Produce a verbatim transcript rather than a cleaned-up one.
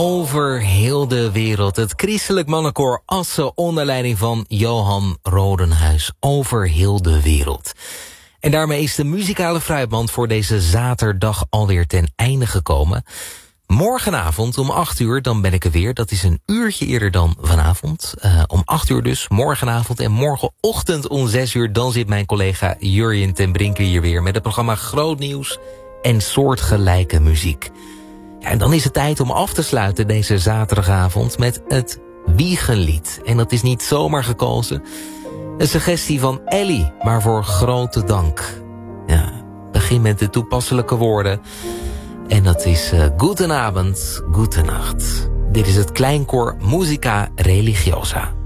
Over heel de wereld. Het christelijk mannenkoor Assen onder leiding van Johan Rodenhuis. Over heel de wereld. En daarmee is de muzikale fruitmand voor deze zaterdag alweer ten einde gekomen. Morgenavond om acht uur, dan ben ik er weer. Dat is een uurtje eerder dan vanavond. Uh, om acht uur dus, morgenavond. En morgenochtend om zes uur, dan zit mijn collega Jurjen ten Brinke hier weer met het programma Groot Nieuws en soortgelijke muziek. Ja, en dan is het tijd om af te sluiten deze zaterdagavond met het Wiegenlied. En dat is niet zomaar gekozen. Een suggestie van Ellie, maar voor grote dank. Ja, begin met de toepasselijke woorden. En dat is uh, Goedenavond, Goedenacht. Dit is het kleinkoor Musica Religiosa.